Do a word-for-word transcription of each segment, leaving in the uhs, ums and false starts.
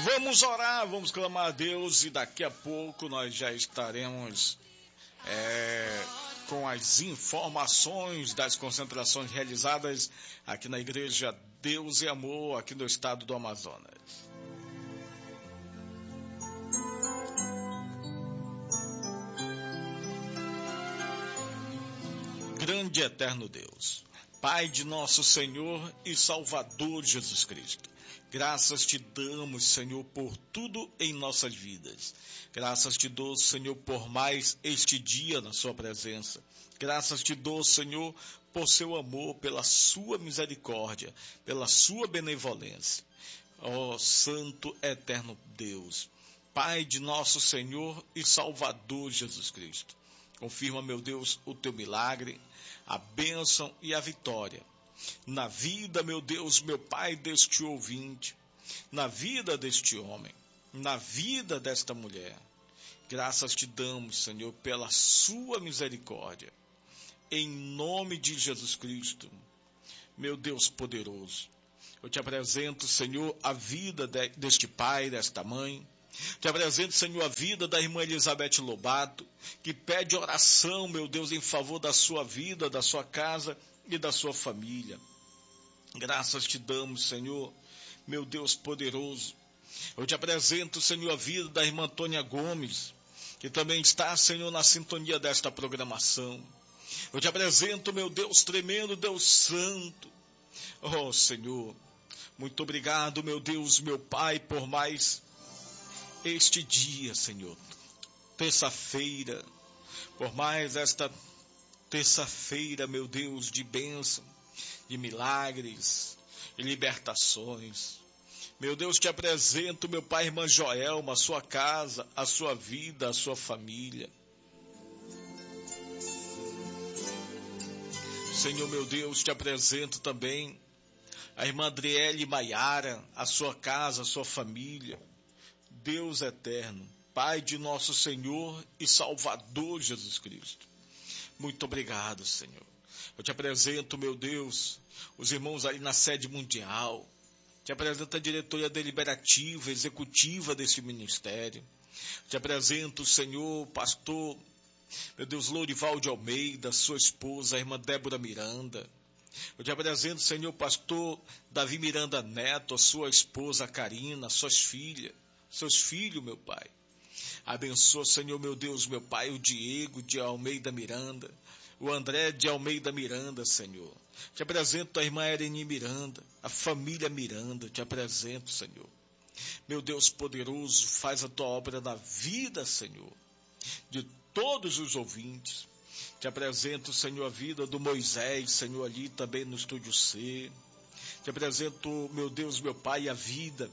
Vamos orar, vamos clamar a Deus e daqui a pouco nós já estaremos é, com as informações das concentrações realizadas aqui na Igreja Deus e Amor, aqui no estado do Amazonas. Grande e eterno Deus, Pai de nosso Senhor e Salvador Jesus Cristo, graças te damos, Senhor, por tudo em nossas vidas. Graças te dou, Senhor, por mais este dia na sua presença. Graças te dou, Senhor, por seu amor, pela sua misericórdia, pela sua benevolência. Ó Santo eterno Deus, Pai de nosso Senhor e Salvador Jesus Cristo, confirma, meu Deus, o teu milagre, a bênção e a vitória na vida, meu Deus, meu Pai, deste ouvinte, na vida deste homem, na vida desta mulher. Graças te damos, Senhor, pela sua misericórdia, em nome de Jesus Cristo, meu Deus poderoso. Eu te apresento, Senhor, a vida de, deste pai, desta mãe. Te apresento, Senhor, a vida da irmã Elizabeth Lobato, que pede oração, meu Deus, em favor da sua vida, da sua casa e da sua família. Graças te damos, Senhor, meu Deus poderoso. Eu te apresento, Senhor, a vida da irmã Antônia Gomes, que também está, Senhor, na sintonia desta programação. Eu te apresento, meu Deus tremendo, Deus santo. Oh, Senhor, muito obrigado, meu Deus, meu Pai, por mais este dia, Senhor, terça-feira, por mais esta terça-feira, meu Deus, de bênção, de milagres e libertações. Meu Deus, te apresento, meu Pai, irmã Joelma, a sua casa, a sua vida, a sua família. Senhor, meu Deus, te apresento também a irmã Adriele Maiara, a sua casa, a sua família. Deus eterno, Pai de nosso Senhor e Salvador Jesus Cristo, muito obrigado, Senhor. Eu te apresento, meu Deus, os irmãos aí na sede mundial. Te apresento a diretoria deliberativa, executiva desse ministério. Te apresento, Senhor, pastor, meu Deus, Lourival de Almeida, sua esposa, a irmã Débora Miranda. Eu te apresento, Senhor, pastor Davi Miranda Neto, a sua esposa Karina, suas filhas. Seus filhos, meu Pai. Abençoa, Senhor, meu Deus, meu Pai, o Diego de Almeida Miranda, o André de Almeida Miranda, Senhor. Te apresento a irmã Ereni Miranda, a família Miranda, te apresento, Senhor. Meu Deus poderoso, faz a tua obra na vida, Senhor, de todos os ouvintes. Te apresento, Senhor, a vida do Moisés, Senhor, ali também no Estúdio C. Te apresento, meu Deus, meu Pai, a vida,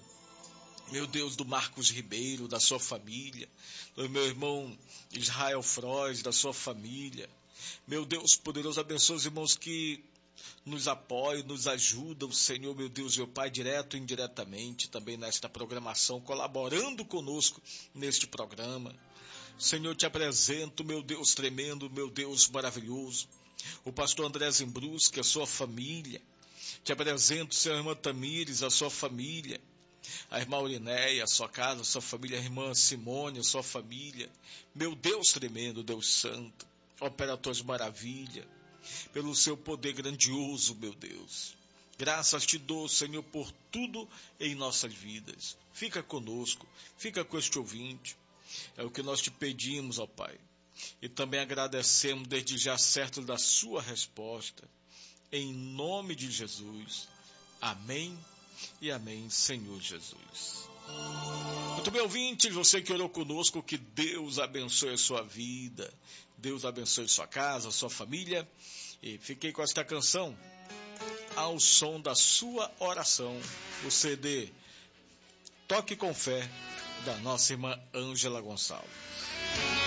meu Deus, do Marcos Ribeiro, da sua família, do meu irmão Israel Frois, da sua família. Meu Deus poderoso, abençoa os irmãos que nos apoiam, nos ajudam, Senhor, meu Deus, meu Pai, direto e indiretamente, também nesta programação, colaborando conosco neste programa. Senhor, te apresento, meu Deus tremendo, meu Deus maravilhoso, o pastor André Zimbruschi, a sua família. Te apresento, Senhor, a irmã Tamires, a sua família. A irmã Aurinéia, a sua casa, a sua família, a irmã Simone, a sua família. Meu Deus tremendo, Deus santo, opera tuas maravilhas, pelo seu poder grandioso, meu Deus. Graças te dou, Senhor, por tudo em nossas vidas. Fica conosco, fica com este ouvinte. É o que nós te pedimos, ó Pai. E também agradecemos desde já certo da sua resposta. Em nome de Jesus. Amém. E amém, Senhor Jesus. Muito bem, ouvintes, você que orou conosco, que Deus abençoe a sua vida, Deus abençoe sua casa, sua família. E fiquei com esta canção, ao som da sua oração, o C D Toque com Fé, da nossa irmã Ângela Gonçalves.